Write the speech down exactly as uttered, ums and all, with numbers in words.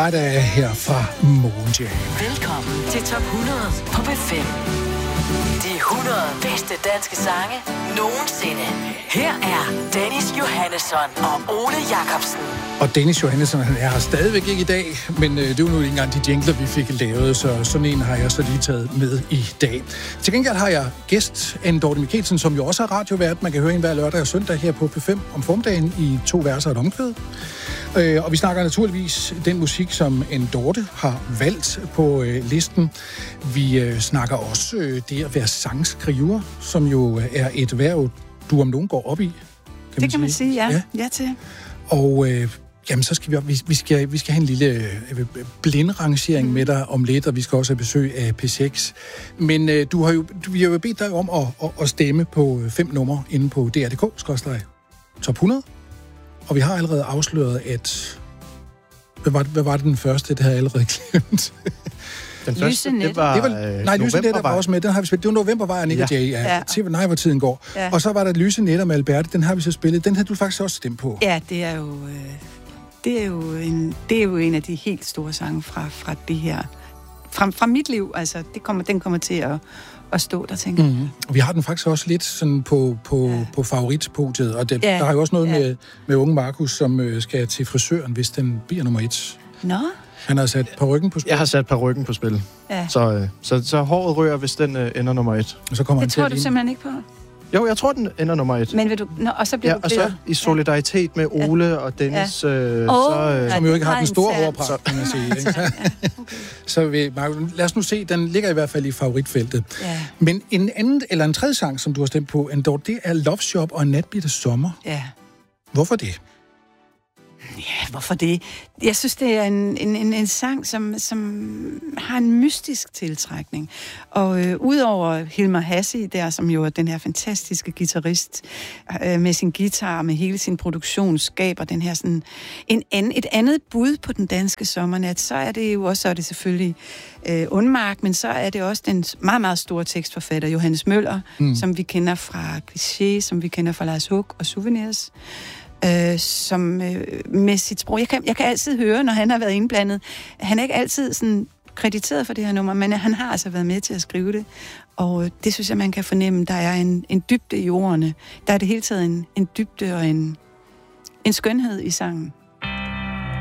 Friday her fra Moonjam. Velkommen til Top hundrede på B fem. De hundrede bedste danske sange nogensinde. Her er Dennis Johannesson og Ole Jacobsen. Og Dennis Johannesson, han er her stadigvæk ikke i dag, men øh, det var nu ikke engang de jingler, vi fik lavet, så sådan en har jeg så lige taget med i dag. Til gengæld har jeg gæst Anne Dorthe Michelsen, som jo også er radiovært. Man kan høre en hver lørdag og søndag her på P fem om formiddagen i to verser og et omkvæd. Øh, og vi snakker naturligvis den musik, som Anne Dorthe har valgt på øh, listen. Vi øh, snakker også øh, det at være sangskriver, som jo er et hverv, du om nogen går op i. Kan det man kan man sige, ja. ja. Ja til. Og øh, jamen, så skal vi, op, vi, vi, skal, vi skal have en lille øh, blindrangering mm. med dig om lidt, og vi skal også have besøg af P seks. Men øh, du har jo, du, vi har jo bedt dig om at, at, at stemme på fem numre inde på D R punktum D K skråstreg top hundrede. Og vi har allerede afsløret, at... Hvad var, hvad var det den første? Det har jeg allerede glemt. Den første, det var, det var nej, Lysenet var også med. Den har vi spillet. Det var Novembervej og Nick og Jay. Ja. Ja. Til, nej, hvor tiden går. Ja. Og så var der Lysenet med Alberte. Den har vi så spillet. Den har du faktisk også stemt på. Ja, det er jo, øh, det er jo, en, det er jo en af de helt store sange fra, fra det her. Fra, fra mit liv. Altså, det kommer, den kommer til at, at stå der, tænker jeg. Mm-hmm. Vi har den faktisk også lidt sådan på, på, ja. på favoritpodiet. Og det, ja. der er jo også noget ja. med, med unge Markus, som øh, skal til frisøren, hvis den bliver nummer et. Nå? Han har sat parrykken på spil. Jeg har sat parrykken på spil. Ja. Så, øh, så, så håret rører, hvis den øh, ender nummer et. Og så kommer det han tror til du simpelthen ikke på? Jo, jeg tror, den ender nummer et. Men vil du... Nå, og så bliver ja, du og så i solidaritet med Ole ja. og Dennis. Ja. Øh, oh, så, øh, som jo ikke har den store hårpragt, kan man sige. Ikke? Ja, okay. Så vi, lad os nu se, den ligger i hvert fald i favoritfeltet. Ja. Men en anden, eller en tredje sang, som du har stemt på, Andor, det er Love Shop og En natbitte sommer. Ja. Hvorfor det? Ja, hvorfor det? Jeg synes, det er en, en, en, en sang, som, som har en mystisk tiltrækning. Og øh, udover Hilmar Hassi, der som jo er den her fantastiske guitarist, øh, med sin guitar og med hele sin produktion, skaber den her sådan en an, et andet bud på den danske sommernat, så er det jo også, så er det selvfølgelig øh, Undmark, men så er det også den meget, meget store tekstforfatter, Johannes Møller, mm. som vi kender fra Cliché, som vi kender fra Lars Hug og Souvenirs. Øh, som øh, med sit sprog. Jeg kan, jeg kan altid høre, når han har været indblandet. Han er ikke altid sådan krediteret for det her nummer, men han har altså været med til at skrive det. Og øh, det synes jeg, man kan fornemme. Der er en, en dybde i ordene. Der er det hele taget en, en dybde og en, en skønhed i sangen.